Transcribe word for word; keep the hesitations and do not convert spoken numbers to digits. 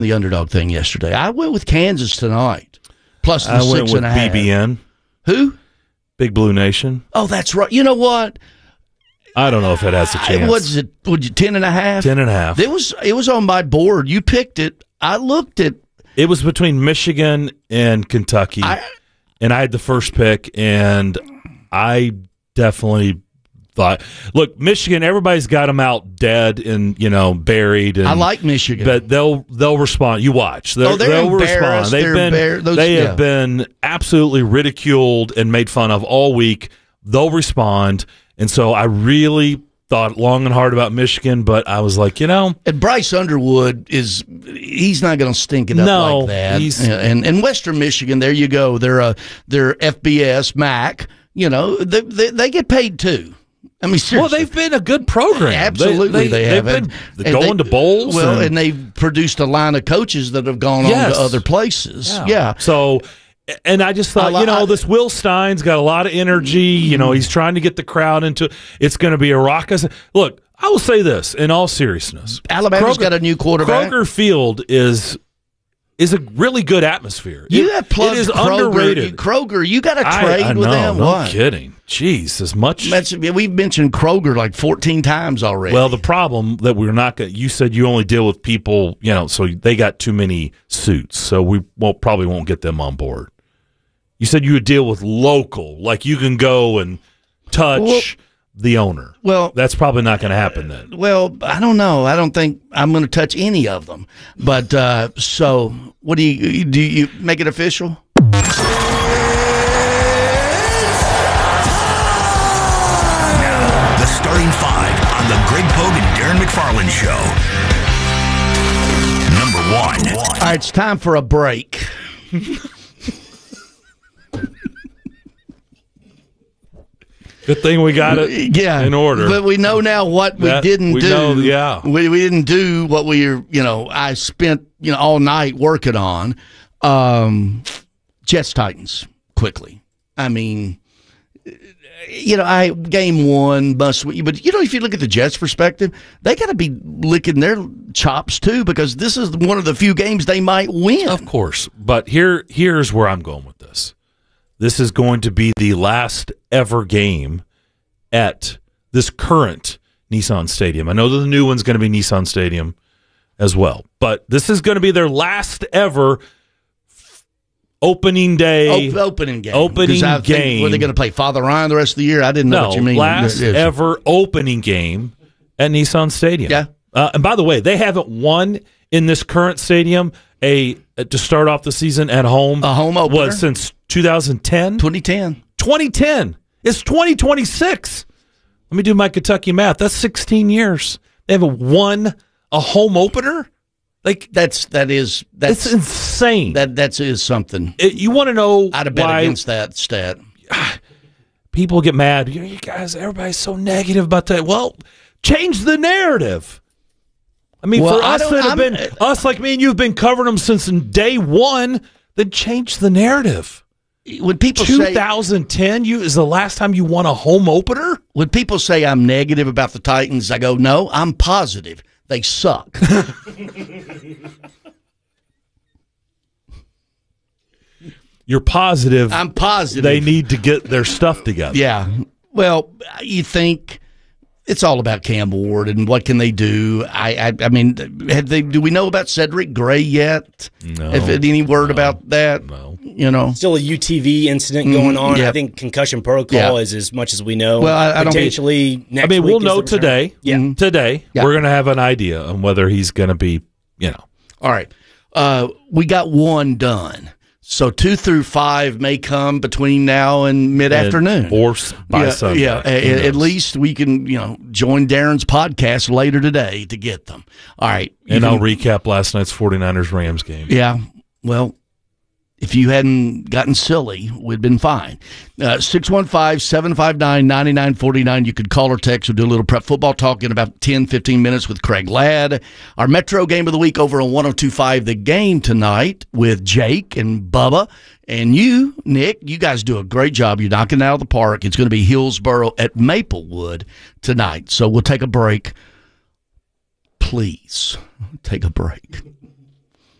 the underdog thing yesterday. I went with Kansas tonight, plus the I six went with and a half. B B N. Who? Big Blue Nation. Oh, that's right. You know what? I don't know if it has a chance. What is it? Would you ten and a half? Ten and a half. It was. It was on my board. You picked it. I looked at. It was between Michigan and Kentucky, I, and I had the first pick, and I definitely thought, look, Michigan. Everybody's got them out dead and you know buried. And, I like Michigan, but they'll they'll respond. You watch. They're, oh, they're they'll respond. embarrassed. They've They're been embar- those, they yeah. have been absolutely ridiculed and made fun of all week. They'll respond, and so I really thought long and hard about Michigan, but I was like, you know, and Bryce Underwood is he's not going to stink it up no, like that. He's, and and Western Michigan, there you go. They're a they're F B S M A C. You know, they they, they get paid too. I mean, seriously. well, they've been a good program. Absolutely, they, they, they have. They've been and going they, to bowls. Well, and, and they've produced a line of coaches that have gone yes. on to other places. Yeah. yeah. So. And I just thought, I, you know, I, this Will Stein's got a lot of energy. You know, he's trying to get the crowd into. It's going to be a raucous. Look, I will say this in all seriousness: Alabama's Kroger, got a new quarterback. Kroger Field is is a really good atmosphere. You it, have plugged it is Kroger. underrated. Kroger, you got to I, trade I with know, them. No what? kidding. Jeez, as much. That's, we've mentioned Kroger like fourteen times already. Well, the problem that we're not going. You said you only deal with people, you know, so they got too many suits, so we won't probably won't get them on board. You said you would deal with local, like you can go and touch well, the owner. Well, that's probably not going to happen then. Well, I don't know. I don't think I'm going to touch any of them. But uh, so, what do you do? You make it official? Now, the starting five on the Greg Pogue and Darren McFarland Show. Number one. All right, it's time for a break. Good thing we got it yeah, in order. But we know now what we that, didn't we do. Know, yeah. We, we didn't do what we, you know, I spent, you know, all night working on. Um, Jets Titans, quickly. I mean, you know, I game one, must, but, you know, if you look at the Jets' perspective, they got to be licking their chops, too, because this is one of the few games they might win. Of course. But here, here's where I'm going with this. This is going to be the last ever game at this current Nissan Stadium. I know that the new one's going to be Nissan Stadium as well, but this is going to be their last ever opening day. O- opening game. Opening I game. Think, were they going to play Father Ryan the rest of the year? I didn't know no, what you mean. last ever opening game at Nissan Stadium. Yeah. Uh, and by the way, they haven't won in this current stadium a to start off the season at home. A home opener? Was since two thousand ten? twenty ten. twenty ten. It's twenty twenty-six. Let me do my Kentucky math. That's sixteen years. They haven't won a home opener? Like that's that is that's it's insane. That that is something. It, you want to know I'd have bet why against that stat. People get mad. You, you guys, everybody's so negative about that. Well, change the narrative. I mean, well, for us that have been us like me and you've been covering them since day one, then change the narrative. When people say twenty ten you is the last time you won a home opener? When people say I'm negative about the Titans, I go, no, I'm positive. They suck. You're positive. I'm positive. They need to get their stuff together. Yeah. Well, you think it's all about Cam Ward and what can they do? I, I, I mean, have they? Do we know about Cedric Gray yet? No. Have any word no, about that? No. You know, still a U T V incident mm, going on. Yep. I think concussion protocol yeah. is as much as we know. Well, I, I potentially don't. Next I mean, week we'll know today. Yeah, today yeah. we're going to have an idea on whether he's going to be. You know. All right. Uh, we got one done. So two through five may come between now and mid-afternoon. And, or by yeah, Sunday. Yeah, at, at least we can, you know, join Darren's podcast later today to get them. All right. And can, I'll recap last night's 49ers-Rams game. Yeah. Well, if you hadn't gotten silly, we'd been fine. Uh, six one five, seven five nine, nine nine four nine. You could call or text. We'll do a little prep football talk in about ten, fifteen minutes with Craig Ladd. Our Metro game of the week over on one oh two point five The Game tonight with Jake and Bubba. And you, Nick, you guys do a great job. You're knocking it out of the park. It's going to be Hillsboro at Maplewood tonight. So we'll take a break. Please take a break.